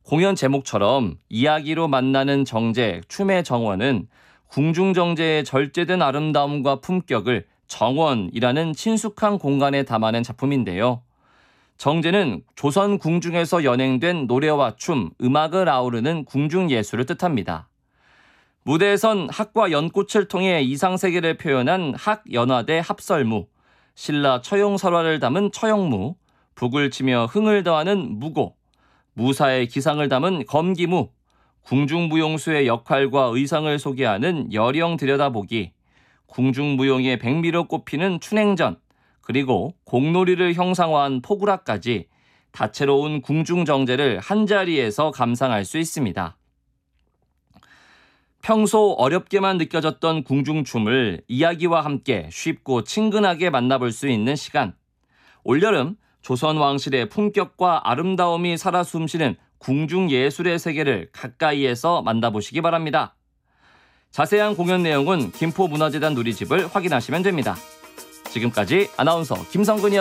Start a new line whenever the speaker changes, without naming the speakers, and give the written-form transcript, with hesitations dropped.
공연 제목처럼 이야기로 만나는 정제, 춤의 정원은 궁중정제의 절제된 아름다움과 품격을 정원이라는 친숙한 공간에 담아낸 작품인데요. 정제는 조선 궁중에서 연행된 노래와 춤, 음악을 아우르는 궁중예술을 뜻합니다. 무대에선 학과 연꽃을 통해 이상세계를 표현한 학연화대 합설무, 신라 처용설화를 담은 처용무, 북을 치며 흥을 더하는 무고, 무사의 기상을 담은 검기무, 궁중무용수의 역할과 의상을 소개하는 여령 들여다보기, 궁중무용의 백미로 꼽히는 춘행전, 그리고 공놀이를 형상화한 포구라까지 다채로운 궁중정제를 한자리에서 감상할 수 있습니다. 평소 어렵게만 느껴졌던 궁중춤을 이야기와 함께 쉽고 친근하게 만나볼 수 있는 시간. 올여름 조선 왕실의 품격과 아름다움이 살아 숨쉬는 궁중예술의 세계를 가까이에서 만나보시기 바랍니다. 자세한 공연 내용은 김포문화재단 누리집을 확인하시면 됩니다. 지금까지 아나운서 김성근이었습니다.